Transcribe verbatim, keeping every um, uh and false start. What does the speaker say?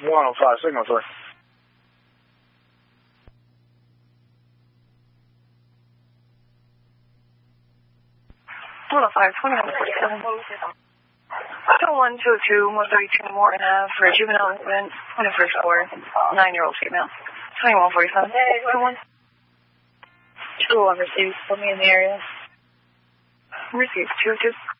one oh five, signal three. one oh five, twenty-one forty-seven. two one two two, one thirty-two Morton Ave for a juvenile incident, twenty-first floor, nine-year-old female. twenty-one forty-seven. Hey, twenty-one. two oh one received. Put me in the area. Received. two two.